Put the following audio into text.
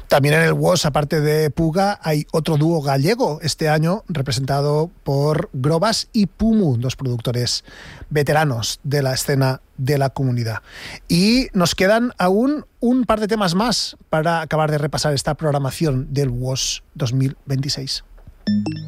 También en el WOS, aparte de Puga, hay otro dúo gallego este año representado por Grobas y Pumu, dos productores veteranos de la escena de la comunidad. Y nos quedan aún un par de temas más para acabar de repasar esta programación del WOS 2026.